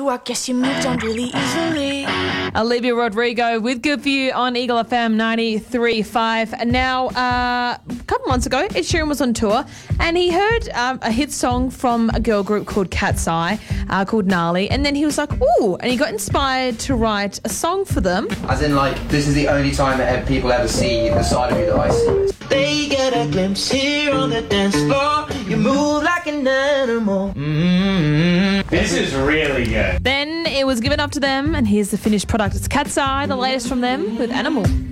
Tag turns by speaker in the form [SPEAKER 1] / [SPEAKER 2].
[SPEAKER 1] you, I guess you moved on really easily.
[SPEAKER 2] Olivia Rodrigo with Good For You on Eagle FM 93.5. And now, a couple months ago, Ed Sheeran was on tour and he heard a hit song from a girl group called Cat's Eye, called Gnarly. And then he was like, ooh, and he got inspired to write a song for them.
[SPEAKER 3] As in, like, this is the only time that people ever see the side of you that I see.
[SPEAKER 4] They get a glimpse here on the dance floor. You move like an animal. Mm-hmm.
[SPEAKER 5] This is really good.
[SPEAKER 2] Then it was given up to them, and here's the finished product. It's Cat's Eye, the latest from them with Animal.